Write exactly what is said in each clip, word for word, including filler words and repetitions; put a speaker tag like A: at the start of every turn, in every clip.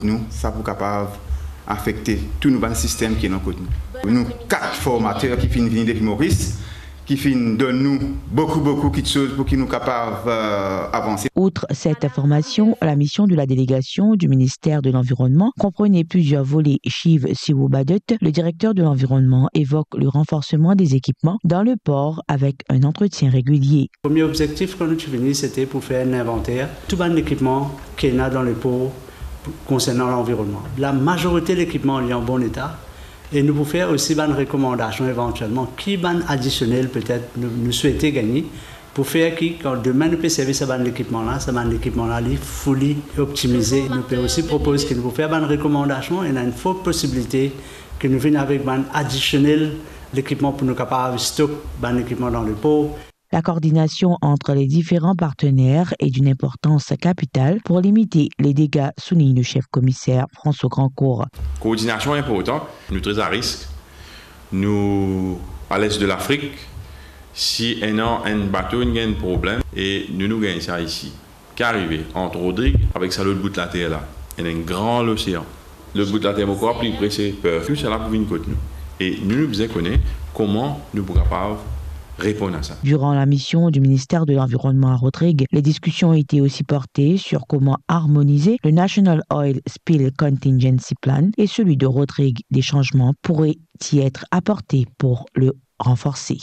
A: Nous, ça pour capable affecter tout le système qui est dans le côté. Nous, quatre formateurs qui finissent venir depuis Maurice, qui donnent nous beaucoup, beaucoup de choses pour qu'ils nous capables d'avancer.
B: Euh, Outre cette formation, la mission de la délégation du ministère de l'Environnement comprenait plusieurs volets. Shiv Siwobadet, le directeur de l'environnement, évoque le renforcement des équipements dans le port avec un entretien régulier.
C: Le premier objectif quand nous sommes venus, c'était pour faire un inventaire. Tout bon équipement qu'il y a dans les ports concernant l'environnement. La majorité de l'équipement est en bon état. Et nous pouvons faire aussi une recommandation éventuellement qui ban additionnel peut-être nous, nous souhaiter gagner pour faire que quand demain nous peut servir ce ban équipement là, ce ban équipement là est fully optimisé. Nous pouvons aussi proposer que nous pouvons faire une recommandation et il y a une forte possibilité que nous venions avec un additionnel l'équipement pour nous capables de stocker ban équipement dans le port.
B: La coordination entre les différents partenaires est d'une importance capitale pour limiter les dégâts, souligne le chef-commissaire François Grandcourt.
D: Coordination importante, nous sommes très à risque. Nous, à l'est de l'Afrique, si un an, un bateau a un problème, et nous nous gagnons ça ici. Qu'arriver entre Rodrigue avec ça l'autre bout de la terre là, il y a un grand océan. Le bout de la terre est encore plus pressé, peur. Tout cela pour une côte nous. Et nous nous devons connaître comment nous sommes capables répondre à ça.
B: Durant la mission du ministère de l'Environnement à Rodrigue, les discussions ont été aussi portées sur comment harmoniser le National Oil Spill Contingency Plan et celui de Rodrigue. Des changements pourraient y être apportés pour le renforcer.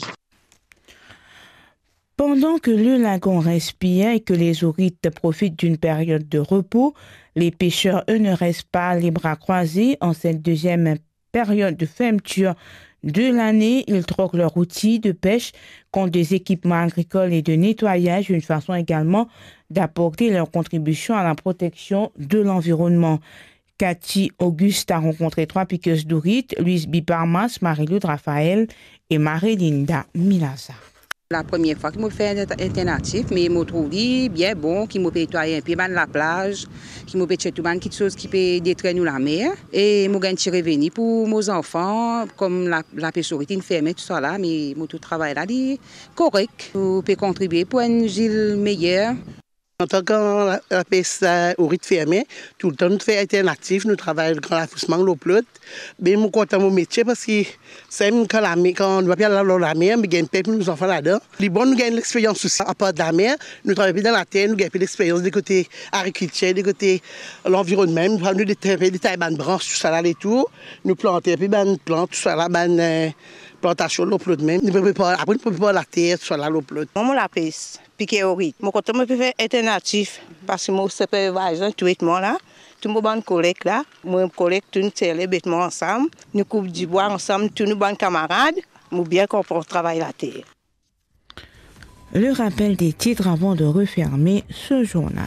E: Pendant que le lagon respire et que les ourites profitent d'une période de repos, les pêcheurs, eux, ne restent pas les bras croisés en cette deuxième période de fermeture de l'année. Ils troquent leurs outils de pêche contre des équipements agricoles et de nettoyage, une façon également d'apporter leur contribution à la protection de l'environnement. Cathy Auguste a rencontré trois piqueuses d'ourites, Louise Biparmas, Marie-Lude Raphaël et Marie-Linda Milaza.
F: La première fois que je fais un alternatif, mais je trouve bien bon, qui me peut nettoyer un peu la plage, qui me peut faire tout quelque chose qui peut détruire nous la mer. Et je gagne un revenu pour mes enfants, comme la, la pêcherie est fermée, tout ça là, mais mon tout travail là est correct. Je peux contribuer pour une ville meilleure.
G: En tant que la, la pêche au rythme fermé, tout le temps nous faisons alternatif, nous travaillons le grand affoussement, l'eau plate. Mais je suis content de mon métier parce que c'est quand, la, quand on va bien dans la mer, nous gagnons un peu nos enfants là-dedans. Les bons, nous gagnons l'expérience aussi. À part de la mer, nous travaillons dans la terre, nous gagnons l'expérience du côté agriculture, du côté l'environnement. Nous prenons des tailles de branches, tout ça là, les tours. Nous plantons puis des plantes, tout ça là, des plantations, l'eau plate même. Nous ne pas, après, nous ne pouvons pas la terre, tout ça là, l'eau plate.
H: Moi, la pêche. Piqué au rythme. Moi, quand je peux faire alternatif, parce que moi, je supervise un traitement là, tout le monde collecte là, moi, collecte tout les bêtements ensemble, nous coupons du bois ensemble, tous nos bons camarades, nous bien qu'on peut travailler la terre.
E: Le rappel des titres avant de refermer ce journal.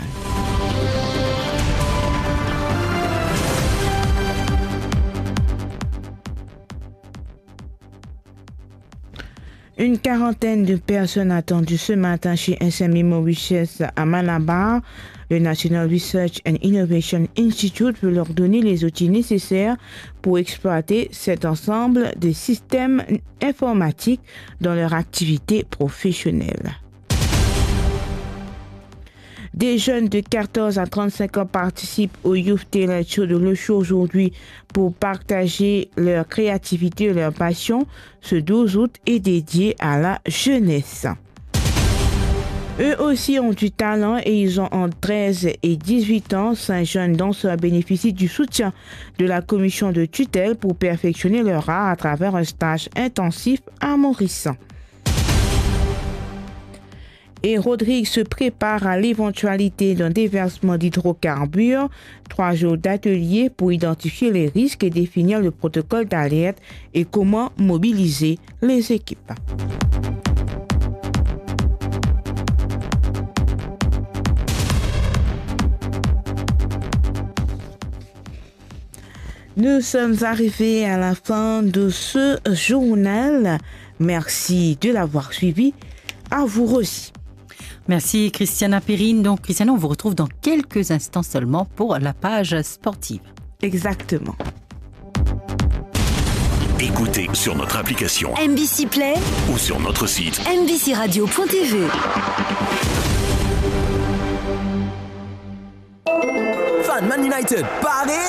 E: Une quarantaine de personnes attendues ce matin chez S M I Mauritius à Malabar. Le National Research and Innovation Institute veut leur donner les outils nécessaires pour exploiter cet ensemble de systèmes informatiques dans leur activité professionnelle. Des jeunes de quatorze à trente-cinq ans participent au Youth Talent Show de Le Show aujourd'hui pour partager leur créativité et leur passion. Ce douze août est dédié à la jeunesse. Eux aussi ont du talent et ils ont entre treize et dix-huit ans. Cinq jeunes danseurs bénéficient du soutien de la commission de tutelle pour perfectionner leur art à travers un stage intensif à Maurice. Et Rodrigue se prépare à l'éventualité d'un déversement d'hydrocarbures. Trois jours d'atelier pour identifier les risques et définir le protocole d'alerte et comment mobiliser les équipes. Nous sommes arrivés à la fin de ce journal. Merci de l'avoir suivi. À vous aussi.
I: Merci Christiana Perrine. Donc Christiana, on vous retrouve dans quelques instants seulement pour la page sportive.
E: Exactement.
J: Écoutez sur notre application
K: M B C Play
J: ou sur notre site
K: m b c radio point t v.
L: Fan Man United, paré